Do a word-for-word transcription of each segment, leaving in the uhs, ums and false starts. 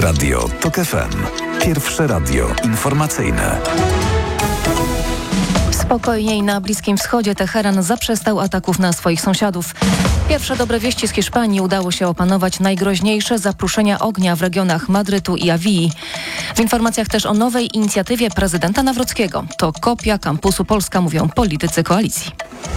Radio TOK F M. Pierwsze radio informacyjne. Spokojniej na Bliskim Wschodzie. Teheran zaprzestał ataków na swoich sąsiadów. Pierwsze dobre wieści z Hiszpanii. Udało się opanować najgroźniejsze zapruszenia ognia w regionach Madrytu i Awii. W informacjach też o nowej inicjatywie prezydenta Nawrockiego. To kopia kampusu Polska, mówią politycy koalicji.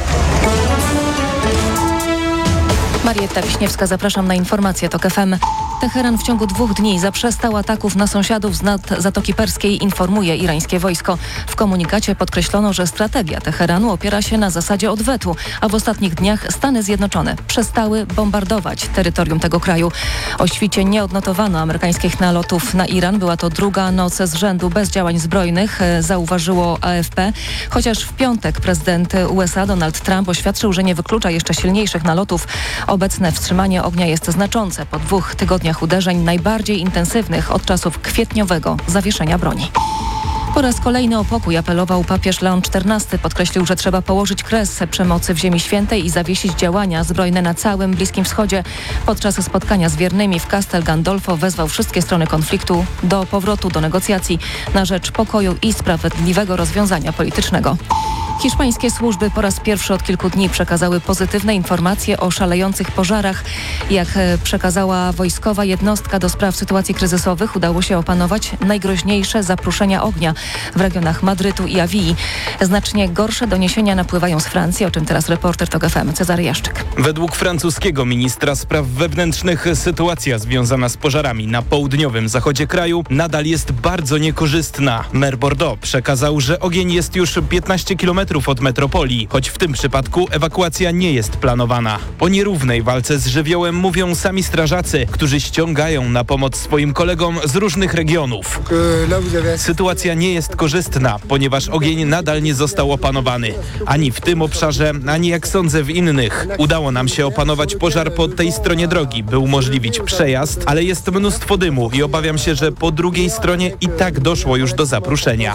Marietta Wiśniewska, zapraszam na informacje TOK F M. Teheran w ciągu dwóch dni zaprzestał ataków na sąsiadów z nad Zatoki Perskiej, informuje irańskie wojsko. W komunikacie podkreślono, że strategia Teheranu opiera się na zasadzie odwetu, a w ostatnich dniach Stany Zjednoczone przestały bombardować terytorium tego kraju. O świcie nie odnotowano amerykańskich nalotów na Iran. Była to druga noc z rzędu bez działań zbrojnych, zauważyło A F P. Chociaż w piątek prezydent U S A Donald Trump oświadczył, że nie wyklucza jeszcze silniejszych nalotów. Obecne wstrzymanie ognia jest znaczące po dwóch tygodniach uderzeń, najbardziej intensywnych od czasów kwietniowego zawieszenia broni. Po raz kolejny o pokój apelował papież Leon czternasty. Podkreślił, że trzeba położyć kres przemocy w Ziemi Świętej i zawiesić działania zbrojne na całym Bliskim Wschodzie. Podczas spotkania z wiernymi w Castel Gandolfo wezwał wszystkie strony konfliktu do powrotu do negocjacji na rzecz pokoju i sprawiedliwego rozwiązania politycznego. Hiszpańskie służby po raz pierwszy od kilku dni przekazały pozytywne informacje o szalejących pożarach. Jak przekazała wojskowa jednostka do spraw sytuacji kryzysowych, udało się opanować najgroźniejsze zapruszenia ognia w regionach Madrytu i Awii. Znacznie gorsze doniesienia napływają z Francji, o czym teraz reporter TOK F M Cezary Jaszczyk. Według francuskiego ministra spraw wewnętrznych sytuacja związana z pożarami na południowym zachodzie kraju nadal jest bardzo niekorzystna. Mer Bordeaux przekazał, że ogień jest już piętnaście kilometrów od metropolii, choć w tym przypadku ewakuacja nie jest planowana. O nierównej walce z żywiołem mówią sami strażacy, którzy ściągają na pomoc swoim kolegom z różnych regionów. Sytuacja nie jest korzystna, ponieważ ogień nadal nie został opanowany. Ani w tym obszarze, ani jak sądzę w innych. Udało nam się opanować pożar po tej stronie drogi, by umożliwić przejazd, ale jest mnóstwo dymu i obawiam się, że po drugiej stronie i tak doszło już do zapruszenia.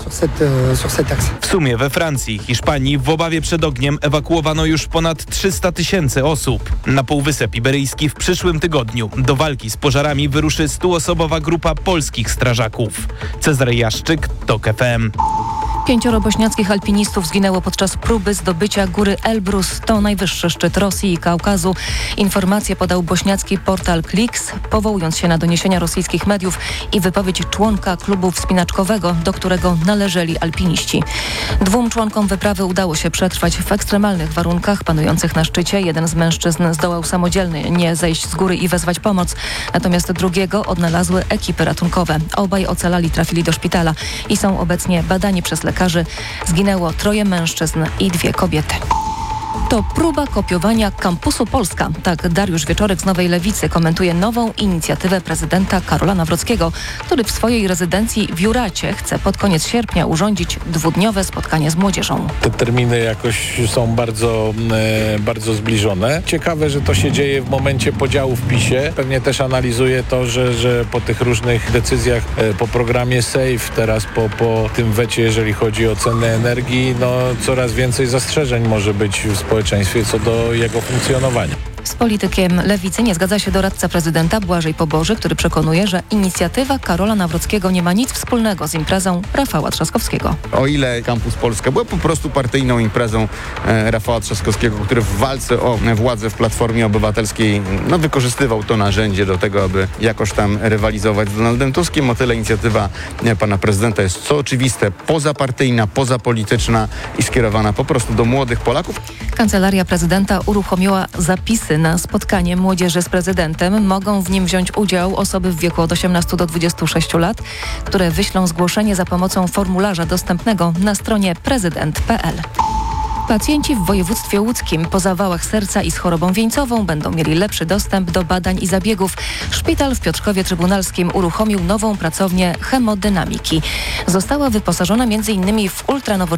W sumie we Francji, Hiszpanii w obawie przed ogniem ewakuowano już ponad trzysta tysięcy osób. Na Półwysep Iberyjski w przyszłym tygodniu do walki z pożarami wyruszy stuosobowa grupa polskich strażaków. Cezary Jaszczyk, TOK F M. Pięcioro bośniackich alpinistów zginęło podczas próby zdobycia góry Elbrus. To najwyższy szczyt Rosji i Kaukazu. Informację podał bośniacki portal Kliks, powołując się na doniesienia rosyjskich mediów i wypowiedź członka klubu wspinaczkowego, do którego należeli alpiniści. Dwóm członkom wyprawy udało się przetrwać w ekstremalnych warunkach panujących na szczycie. Jeden z mężczyzn zdołał samodzielnie nie zejść z góry i wezwać pomoc, natomiast drugiego odnalazły ekipy ratunkowe. Obaj ocalali, trafili do szpitala i są obecnie badani przez lekarzy. Zginęło troje mężczyzn i dwie kobiety. To próba kopiowania kampusu Polska. Tak Dariusz Wieczorek z Nowej Lewicy komentuje nową inicjatywę prezydenta Karola Nawrockiego, który w swojej rezydencji w Juracie chce pod koniec sierpnia urządzić dwudniowe spotkanie z młodzieżą. Te terminy jakoś są bardzo, e, bardzo zbliżone. Ciekawe, że to się dzieje w momencie podziału w PiSie. Pewnie też analizuje to, że, że po tych różnych decyzjach, e, po programie SAFE, teraz po, po tym wecie, jeżeli chodzi o ceny energii, no coraz więcej zastrzeżeń może być w społeczeństwie co do jego funkcjonowania. Z politykiem Lewicy nie zgadza się doradca prezydenta Błażej Poboży, który przekonuje, że inicjatywa Karola Nawrockiego nie ma nic wspólnego z imprezą Rafała Trzaskowskiego. O ile Kampus Polska była po prostu partyjną imprezą e, Rafała Trzaskowskiego, który w walce o władzę w Platformie Obywatelskiej no, wykorzystywał to narzędzie do tego, aby jakoś tam rywalizować z Donaldem Tuskiem, o tyle inicjatywa e, pana prezydenta jest, co oczywiste, pozapartyjna, pozapolityczna i skierowana po prostu do młodych Polaków. Kancelaria prezydenta uruchomiła zapisy na spotkanie młodzieży z prezydentem. Mogą w nim wziąć udział osoby w wieku od osiemnastu do dwudziestu sześciu lat, które wyślą zgłoszenie za pomocą formularza dostępnego na stronie prezydent kropka p l. Pacjenci w województwie łódzkim po zawałach serca i z chorobą wieńcową będą mieli lepszy dostęp do badań i zabiegów. Szpital w Piotrkowie Trybunalskim uruchomił nową pracownię hemodynamiki. Została wyposażona między innymi w ultranowoczesne